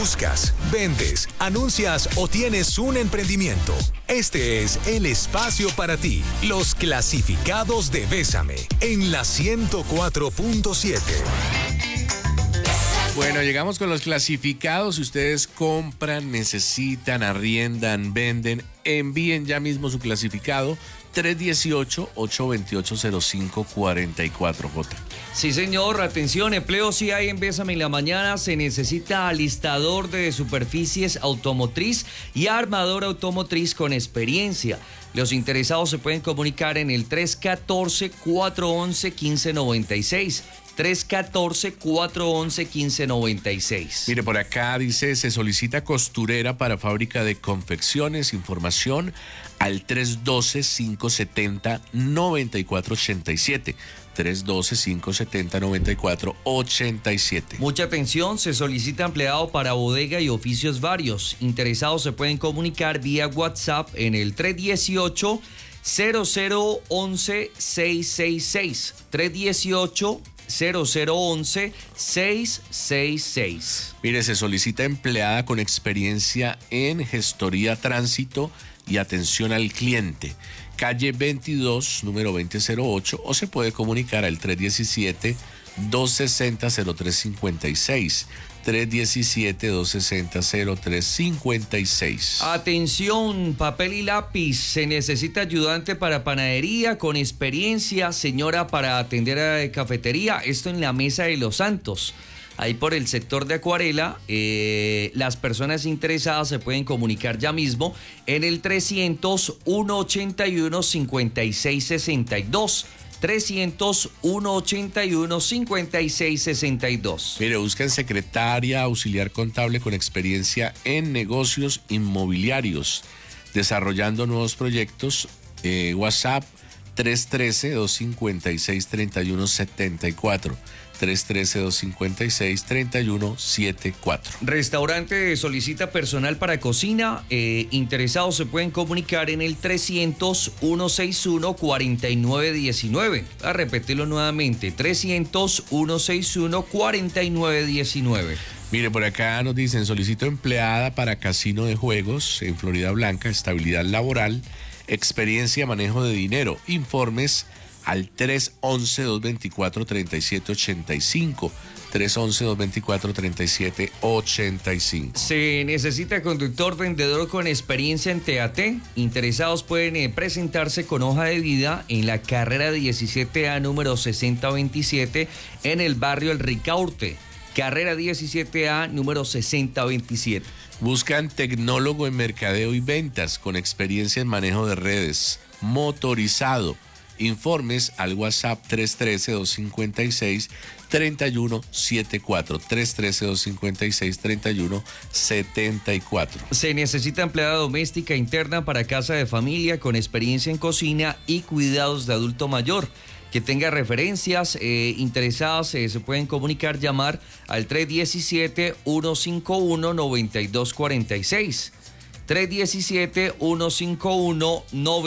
Buscas, vendes, anuncias o tienes un emprendimiento. Este es el espacio para ti. Los clasificados de Bésame en la 104.7. Bueno, llegamos con los clasificados. Si ustedes compran, necesitan, arriendan, venden, envíen ya mismo su clasificado 318-828-0544, J. Sí, señor. Atención, empleo sí hay en Bésame en la mañana. Se necesita alistador de superficies automotriz y armador automotriz con experiencia. Los interesados se pueden comunicar en el 314-411-1596. 314-411-1596. Mire, por acá dice, se solicita costurera para fábrica de confecciones. Información al 312-570-9487. 312-570-9487. Mucha atención, se solicita empleado para bodega y oficios varios. Interesados se pueden comunicar vía WhatsApp en el 318-0011-666. 318-0011-666. Mire, se solicita empleada con experiencia en gestoría, tránsito y atención al cliente. Calle 22, número 2008, o se puede comunicar al 317-260-0356. 317-260-0356. Atención, papel y lápiz. Se necesita ayudante para panadería con experiencia, señora para atender a cafetería. Esto en la Mesa de los Santos. Ahí por el sector de Acuarela, las personas interesadas se pueden comunicar ya mismo en el 300-181-5662. 300-181-5662. Mire, buscan secretaria, auxiliar contable con experiencia en negocios inmobiliarios, desarrollando nuevos proyectos. WhatsApp 313-256-3174. 313-256-3174. Restaurante solicita personal para cocina. Interesados se pueden comunicar en el 300-161-4919. A repetirlo nuevamente, 300-161-4919. Mire, por acá nos dicen, solicito empleada para casino de juegos en Florida Blanca, estabilidad laboral, experiencia, manejo de dinero. Informes al 311-224-3785. 311-224-3785. Se necesita conductor vendedor con experiencia en TAT. Interesados pueden presentarse con hoja de vida en la carrera 17A número 6027 en el barrio El Ricaurte. Carrera 17A número 6027. Buscan tecnólogo en mercadeo y ventas con experiencia en manejo de redes, motorizado. Informes al WhatsApp 313-256-3174. 313-256-3174. Se necesita empleada doméstica interna para casa de familia con experiencia en cocina y cuidados de adulto mayor. Que tenga referencias, interesadas se pueden comunicar, llamar al 317-151-9246. 317-151-9246.